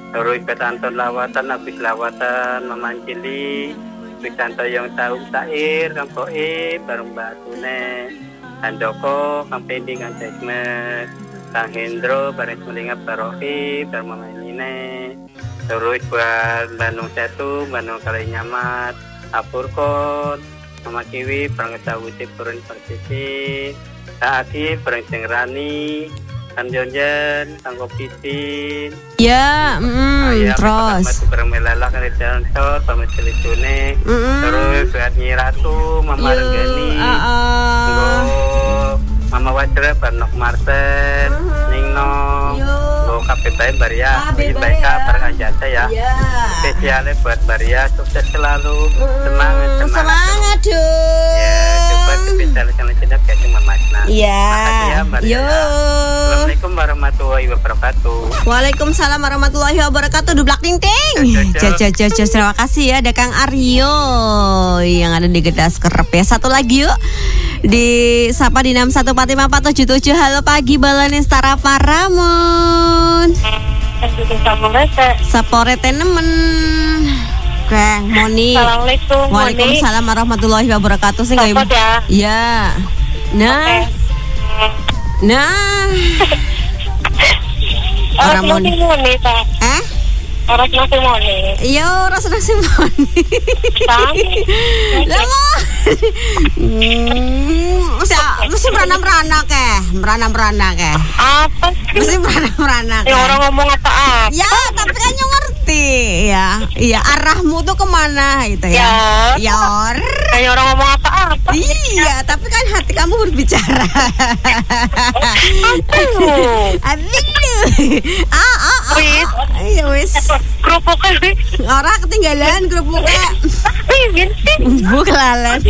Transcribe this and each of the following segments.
Terus ketanton lawatan, habis lawatan memancili. Bisanto yang tahu sair, kang Poe, bareng Batune. Handoko, kang Pendi, kang Desmet. Kang Hendro, bareng Semelingap, Barohi, bareng Mama Nine. Terus buat Bandung Satu, Bandung Kali Nyamat, Apurkot, Mama Kiwi, bareng Ketawuti, Purun Persisi. Saati, bareng Cengrani. Kan Jonjen, Kang Kopitin. Ya, terus. Bareng Melala kan di Jansor, Pamet Selitune. Terus buat Nyi Ratu, Mama Renggani. Mama Wajra, Barnok Marsen, Ningno. Lo kape baik Baria, baik bareng Anjata ya. Spesialnya buat Baria, sukses selalu. Semangat dong. Ya, coba spesialnya sama Cinta kayak cuma Masna. Iya. Makasih ya Baria. Assalamualaikum warahmatullahi wabarakatuh. Waalaikumsalam warahmatullahi wabarakatuh. Dublak ting ting. Terima kasih ya ada Kang Aryo yang ada di Gedas Kerep ya. Satu lagi yuk. Di Sapa di 6145477. Halo pagi Balane Stara Paramon. Sapore tenemen. Oke, Moni. Assalamualaikum. Waalaikumsalam warahmatullahi wabarakatuh. Saya Selamat ya. Ya. Nah. Nah. Orang Moni Pak. Orang nasi Moni. Iya, orang nasi Moni. Lama. Mesti merana-merana ke. Apa sih? Mesti merana-merana ke. Ya orang ngomong apa? Ya, tapi kan yang ngerti ya. Iya, arahmu tuh kemana gitu ya. Yor. Kayak orang ngomong apa-apa. Iya, tapi kan hati kamu berbicara. Asik tuh. Iya wis. Kerupuknya sih. Orang ketinggalan kerupuknya. Bu kelalen.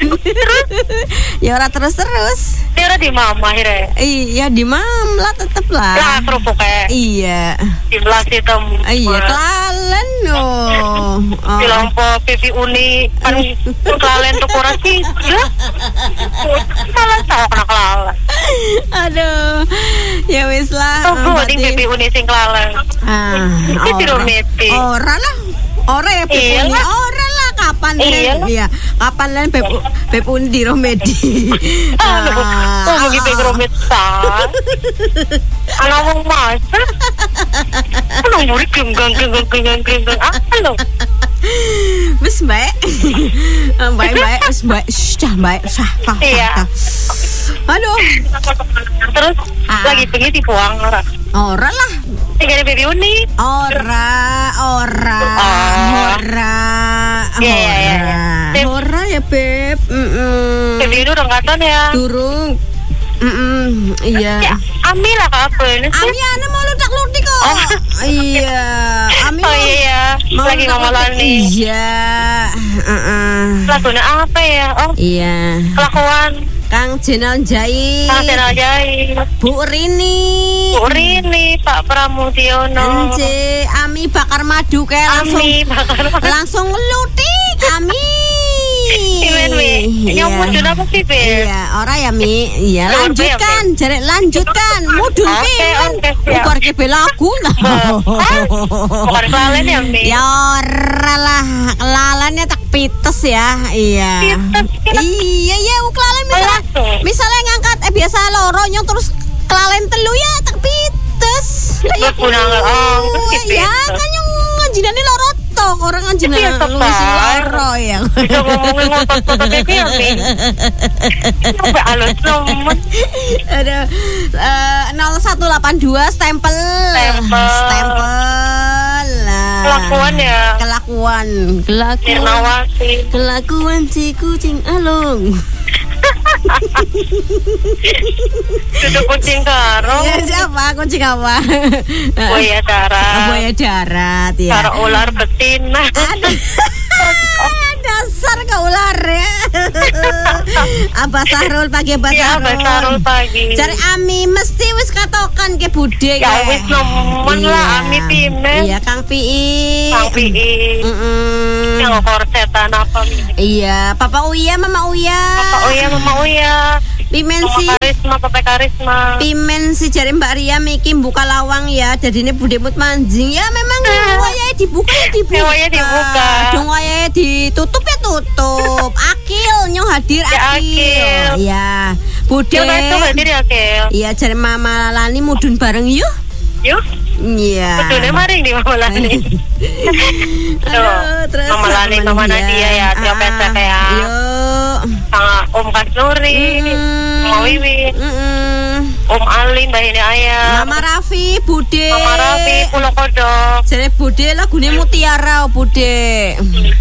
Ya orang terus. Dia orang di mama akhirnya. Iya di mam lah tetep lah. Lah kerupuknya. Iya. Di belas hitam. Iya kelalen loh. Di lampu pipi uni kan kelalen tuh kurang sih. Salah tahu kena kelalen. Aduh. Ya wis lah. Tuh di pipi uni sing kelalen. Itu di rometi. Ora lah. Ora ya pipi uni. Ora lah kapan ya? Kapan lan Beb Uni di Romedi. Mau gitu Romedi san. Anak mau masak. Anak murid genggang. Apa lo? Wis baik. Baik. Wis baik. Baik. Iya. Aduh. Terus lagi pengen dibuang ora? Ora lah. Tinggal Baby Uni. Ora. Ora ya Beb. Baby Uni udah ngaton ya. Durung. Iya. Ya, Ami lah kapan? Ami ana mau ludak-ludik kok. Iya. Ami. Oh iya. Lagi ngamalan nih. Iya. Lagunya apa ya? Oh. Iya. Kelakuan. Kang Jenal Jai. Bu Rini, Pak Pramudiono. Ance, Ami bakar madu kayak langsung ngelutik, Ami. Ini mudun apa sih, Be? Iya, ora ya, Mi. Iya, lanjutkan, jarek lanjutkan. Mudun kan. Ukur ke lagu nah. Bukan kelalen ya, Mi. Ya ora lah, kelalannya tak pites ya. Iya. Iya, kelalen misalnya ngangkat biasa loro nyong terus kelalen telu ya tak pites. Ya ya kan yang ngajinane loro tok, orang ngajinane luwes loro ya. Bisa ngomongin ngotot-ngotot iki ya, Mi. Sampai alus nemen. Ada 0182 stempel. Kelakuan si kucing alung. Sudah kucing karong. Ya siapa? Kucing apa? Buaya darat. Buaya darat ya. Cara ular betina. Dasar ke ular ya. Abah Sahrul pagi, Abah Ya, Sahrul. Abah Sahrul pagi. Cari Ami mesti wis katokan ke bude Ya wis nemen lah Ami Pimen. Iya, Kang Pii. Kang Pii. Yang korsetan apa ini? Iya, Papa Uya, Mama Uya. Papa Uya, Mama Uya. Pimen Mama si Karisma, Papa Karisma. Pimen si jari Mbak Ria iki buka lawang ya, dadine Bude Mut manjing. Ya memang wayahe dibuka ya dibuka. Wayahe dibuka. Dong wayahe ditutup ya tutup. Akil nyong hadir Ya, Akil. Iya. Bude. Coba itu hadir ya, Kel. Iya, jari Mama Lani mudun bareng yuk. Yuk. Iya. Betulnya maring di Mama Lani. Aduh, terus Mama Lani, Mama dia. Nadia ya, tiap pesek ya. Yuk. Sama Om Kasnuri, Mama Wiwin, Om Ali, Mbak Hini Ayah, Mama Raffi, Bude. Mama Rafi, Pulau Kodok. Jare Bude lagune Mutiara Bude.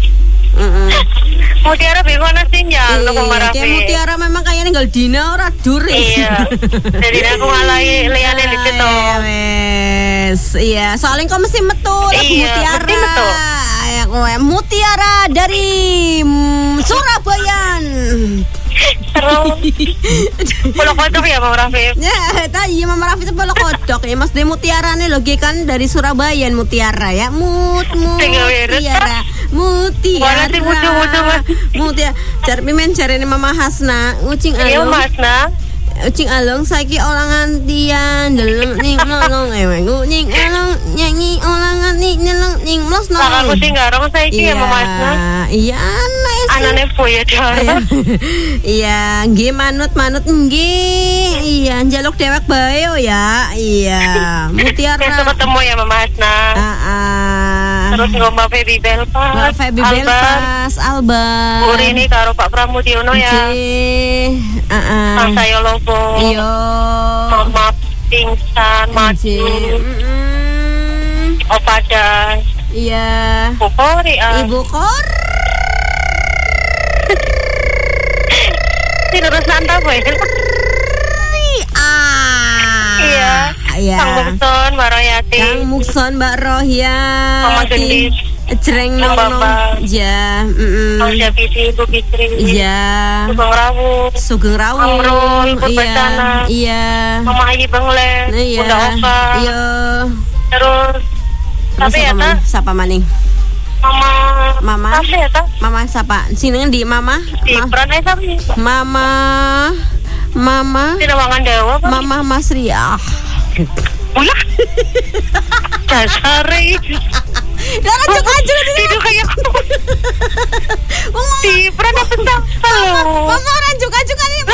Mutiara bagaimana sih ya, lo Mama Iya, Rafi? kayak Mutiara memang kayaknya ninggal dina ora dur. Iya. Jadi aku ngalahi liane di situ. Wes, iya, soalnya kok mesti metu lagu Iya, Mutiara. mesti metu. Ya kowe Mutiara dari Surabayan. Terus Pulau Kodok ya Mama Rafi? Ya, tadi Mama Raffi itu bola kodok ya, Mas de Mutiara nih logi kan dari Surabaya Mutiara ya, Mutiara, Mana sih muncul-muncul, Mas? Mutiara. Jar pimen jarene Mama Hasna, ucing Iya along, Mas Nah. ucing along saiki olangan tian, deleng ning lolong ucing along nyanyi olangan ning mlos no. Kakakku sih ngarong saiki ya Mama Nah. Iya, anak Anane boya Dara. Iya, nggih manut nggih. Iya, njaluk dewek bae yo ya. Iya, Mutiara. Besok ketemu ya Mama Hasna. Terus ngomba Feby Belpas, Feby Belpas, Albar. Uri ini karo Pak Pramudiono ya. Sang saya lobo. Iya. Mama pingsan, maju. Opada. Iya. Ibu Kori. Ibu Kor. Ini terus nantap ya. Iya. Iya. Kang Mukson, Mbak Royati. Kang Mukson, Mbak Rohya. Mama Gendis. Jreng Kang nong. Bambang. Ya, Kang Syafisi, Ibu Fitri. Iya. Sugeng Rawu. Sugeng Rawu. Kang Rul, Purbacana. Iya. Mama Ayi Benglen. Iya. Bunda Opa. Iya. Terus tapi ya ta? Siapa maning? Mama. Tapi ya ta? Mama siapa? Sini di Mama. Di peran tapi. Mama. Di Rawangan Dewa. Mama Mas Ria. Ulah. Dasari. Lara aja Itu kayak di peran apa tak? Mama ranjuk aja kan ini.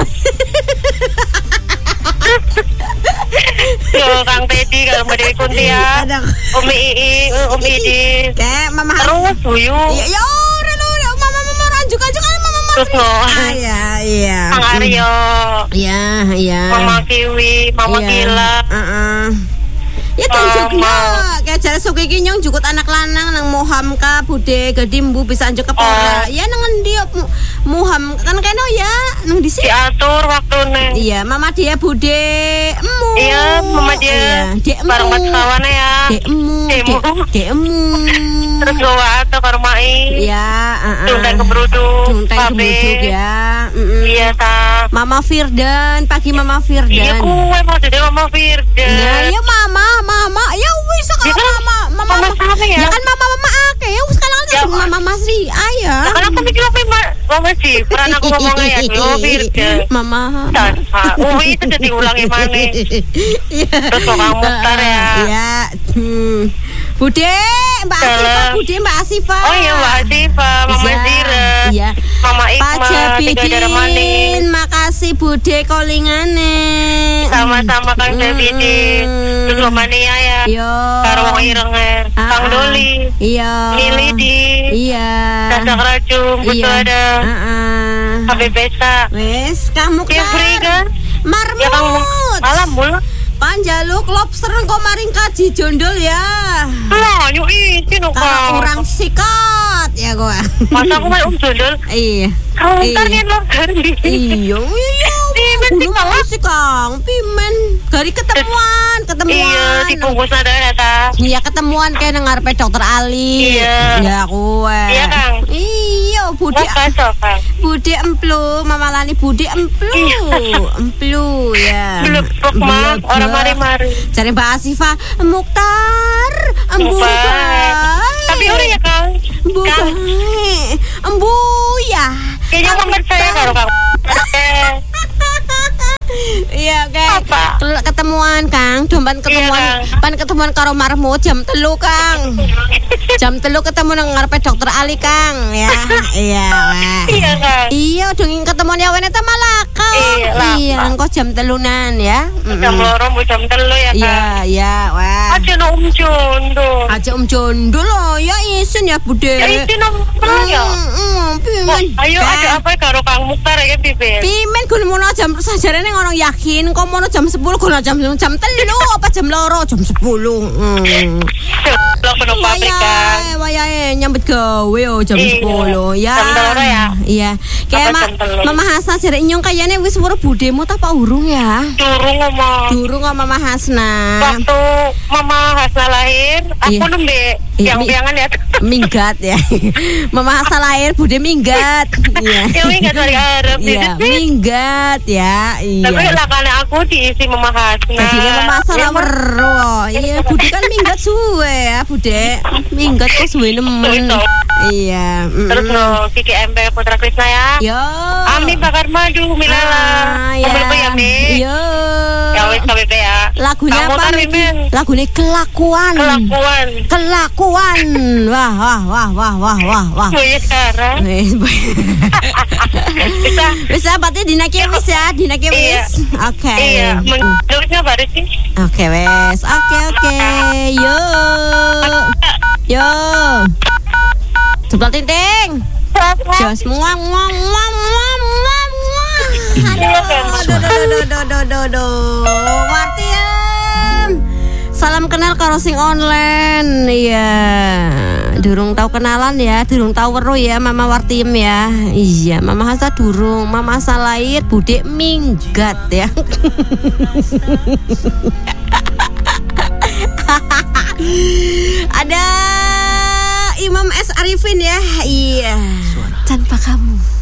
Yo Kang Teddy, kalau mau Dewi Kuntia, Umi Ii, Umi Idi. Kayak Mama Terus Buyu. Ya udah Mama ranjuk aja kan Mama Mas. Terus no. Iya. Kang Aryo. Iya. Mama Kiwi, Mama Gila. Ya tunjuk kayak jare sok iki nyong jukut anak lanang nang Mohamka Bude Gedimbu bisa anjuk kepora. Ya nang endi Muham kan kene ya nang di sini. Diatur waktune. Iya, Mama dia Bude emu. Iya, Mama dia. Bareng pas kawane ya. Dekmu. Terus bawa atau ke rumah Iya, Tuntai keberuduk. Tuntai keberuduk ya. Iya ta. Mama Firdan, pagi Mama Firdan. Iya kue mau jadi Mama Firdan. Ya Mama. Ya wis kok Mama sama ya. Ya kan Mama akeh ya wis kan Mama Mas Ri. Ayo. Kan aku mikir Mama sih, peran aku ngomongnya ya Mama Firdan. Mama. Uwi itu jadi ulangi mana. Terus kok Kang Mukhtar ya. Iya. Bude, Mbak Asifa, Bude Mbak Asifa. Oh iya Mbak Asifa, Mama Zira. Iya. Mama Pak Ikma, Jabidin, makasih Bude kolingane. Sama-sama Kang Jabidin. Terus Mama Nia ya. Yo. Karo wong irenge. Kang Doli. Iya. Milidi. Iya. Dadak Racung, Butuh ada. Habib Besa. Wes, kamu kan? Marmut. Ya Kang Malam mulu. Panjaluk lobster kok maring kaji jondol ya. Lah, yuk isi no Kang. Orang sikat ya gua. Masa aku main jondol? Iya. Ntar nih lo gari. Iya. Pimen sih kalah sih Kang. Pimen. Gari ketemuan. Iya, dibungkus ada Iya ketemuan kayak ngarepe Dokter Ali. Iya. Ya kowe. Iya Kang. Iya. Budi emplu, Mama Lani Budi emplu ya. Belum orang mari-mari. Cari Mbak Asifa, Mukhtar, embu baik. Tapi orang ya Kang. Embu ya. Kayaknya kamu percaya kalau Kang. Iya, Kang. Ketemuan, Kang. Domban ketemuan. Pan ketemuan karo marmu jam 3, Kang. Jam 3 ketemu nang ngarepe Dokter Ali, Kang. Ya, iya. Iya, Kang. Iya, dongeng ketemuan ya wene ta Malaka. Iya, engko jam 3-an ya. Jam 2 jam 3 ya, Kang. Iya, wah. Aja no Jondo. Aja Jondo lo, ya isin ya, Bude. Ya isin ya. Ayo aja apa karo Kang Mukhtar ya, Pimen. Pimen gulmono jam sajarane ngono yakin kok mono jam 10 kono jam 3 apa jam 2 jam 10. Lo penuh pabrik kan. Wayahe nyambut gawe jam 10 ya. Jam 2 ya. Iya. Kayak Mama Hasna jare nyong kayane wis weruh budemu ta apa urung ya? Durung Mama Hasna. Waktu Mama Hasna lahir, aku nembe biang-biangan ya. Minggat ya. Mama Hasna lahir bude minggat. Iya. Ya minggat dari Arab. Iya, minggat ya. Iya. Tapi lakane aku diisi Mama Hasna. Jadi Mama Hasna weruh. Iya, bude kan minggat suwe ya, bude. Minggat kok suwe nemen. Iya. Terus no Kiki MP Putra Krisna ya. Yo. Ami bakar madu Milala. Kamu lupa ya, Mi? Yo. Ya wis KBP ya. Lagunya apa? Lagunya Kelakuan. Wah. Boye sekarang. Bisa berarti dinaki wis ya, dinaki wis. Oke. Iya, menurutnya baris sih. Oke, wes. Oke. Yo. Jempol tinting. Jos muang. Aduh. Martian. Salam kenal karo sing online. Iya. Durung tahu kenalan ya, durung tahu weruh ya Mama Wartiem ya. Iya, Mama Hasna durung, Mama Hasna lahir bude minggat ya. Ada Imam S. Arifin ya. Iya. Tanpa kamu